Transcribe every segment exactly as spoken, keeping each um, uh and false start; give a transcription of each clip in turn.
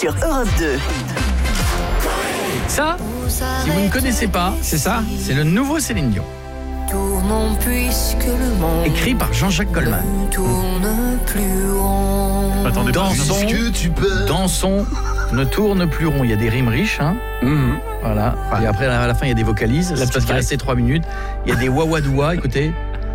sur Europe deux. Ça, si vous ne connaissez pas, c'est ça, c'est le nouveau Céline Dion. Tournons puisque le monde Écrit par Jean-Jacques Goldman. ne tourne plus rond. Attendez, Dansons, Est-ce que tu peux dansons, ne tourne plus rond. Il y a des rimes riches, hein. Mmh. Voilà. Et après, à la fin, il y a des vocalises. C'est parce petite qu'il restait trois minutes. Il y a des wawadoua, écoutez.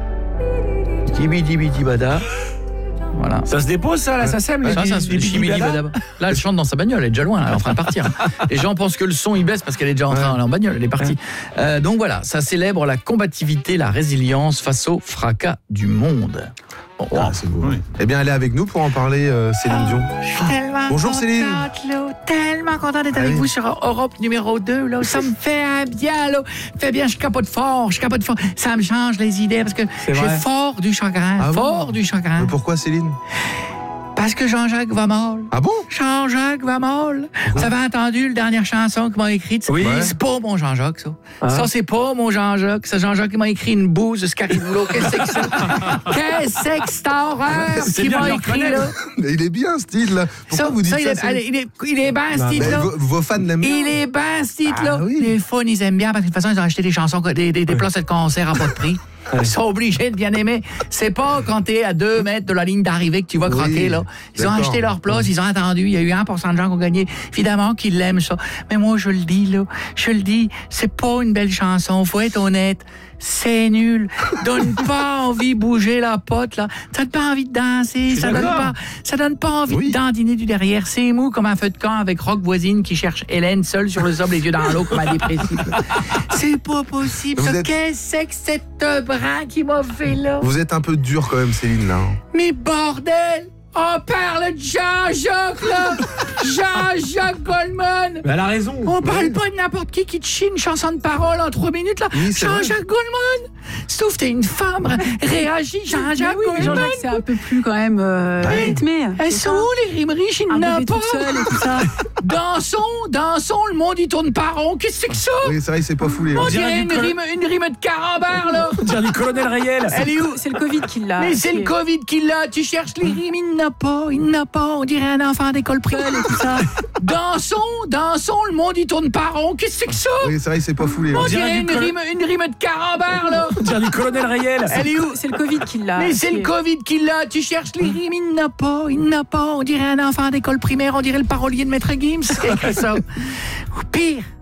Tibi tibi tibada. Voilà. Ça se dépose ça, là, ça sème les Ça, ça, les- les chibili bibibada. badaba. Là, elle chante dans sa bagnole, elle est déjà loin, elle est en train de partir. Les gens pensent que le son il baisse parce qu'elle est déjà en train, elle est en bagnole, elle est partie. Euh, donc voilà, ça célèbre la combativité, la résilience face au fracas du monde. Bon, Ah, c'est beau. Oui. Eh bien, elle est avec nous pour en parler, euh, Céline Dion. Je suis tellement Bonjour, contente, Céline. là, tellement contente d'être Ah avec oui. vous sur Europe numéro deux. Là. Ça me fait un bien, là. Fait bien, je capote fort, je capote fort. Ça me change les idées parce que C'est j'ai vrai. fort du chagrin, Ah bon fort du chagrin. Mais pourquoi, Céline? Parce que Jean-Jacques va mal. Ah bon? Jean-Jacques va mal. Vous avez entendu la dernière chanson qu'il m'a écrite? Oui. C'est pas mon Jean-Jacques, ça. Ah. Ça, c'est pas mon Jean-Jacques. C'est Jean-Jacques qui m'a écrit une bouse de Scariboulot. Qu'est-ce que c'est que ça? Qu'est-ce que c'est que cette horreur C'est qui bien de m'a le écrit, là? reconnaître. Mais il est bien, ce titre-là. Pourquoi Ça, vous dites ça, ça, il, est, Céline? il, est, il est bien, ce Mais titre-là. vos, vos fans l'aiment bien. Il est bien, ce titre-là. Ah oui. Les fans, ils aiment bien parce que de toute façon, ils ont acheté des chansons, des, des, des places de concert à pas de prix. Ils sont obligés de bien aimer. C'est pas quand t'es à deux mètres de la ligne d'arrivée que tu vas Oui, croquer, là. Ils ont d'accord. acheté leur place, ils ont attendu. Il y a eu un pour cent de gens qui ont gagné. Évidemment qu'ils l'aiment, ça. Mais moi, je le dis, là. Je le dis, c'est pas une belle chanson. Faut être honnête. C'est nul. Donne pas envie de bouger la pote, là. Ça donne pas envie de danser. Ça donne d'accord. pas, ça donne pas envie Oui. de dandiner du derrière. C'est mou comme un feu de camp avec Rock voisine qui cherche Hélène seule sur le sable, les yeux dans l'eau comme un dépressif. là. C'est pas possible. Vous ça. êtes- Qu'est-ce que c'est que ce brin qui m'a fait là? Vous êtes un peu dur quand même, Céline, là. hein. Mais bordel! On parle de Jean-Jacques, là! Jean-Jacques Goldman! Mais elle a raison. On parle pas de n'importe qui qui te chie une chanson de parole en trois minutes, là! Oui, c'est vrai. Jean-Jacques Goldman! Sauf t'es une femme, réagis, Jean-Jacques Oui, mais Goldman! Jean-Jacques, c'est un peu plus quand même euh, Ouais. rythmé. Elles c'est sont ça. où les rimes riches? Il Un n'a bébé pas! tout seul et tout ça. Dansons, dansons, le monde il tourne pas rond. Qu'est-ce que c'est que ça? Oui, c'est vrai, c'est pas foulé. On hein. dirait dirait une du col- rime, une rime de carambar, là! On dirait du colonel Rayel. Elle est où? C'est le Covid qui l'a. Mais c'est le qui est- Covid qui l'a. Tu cherches les rimes, il n'a pas, il n'a pas. On dirait un enfant d'école primaire et tout ça. Dansons, dansons, le monde il tourne pas rond. Qu'est-ce que c'est que ça? Oui, c'est vrai, c'est pas foulé. hein. On dirait dirait du une col- rime, une rime de carambar, là. On dirait du colonel Rayel. Elle est où? C'est le Covid qui l'a. Mais c'est qui le est- Covid qui l'a. Tu cherches les rimes, il n'a pas, il n'a pas. On dirait un enfant d'école primaire. On dirait le parolier de Maître Gims qui a écrit ça. Ou pire,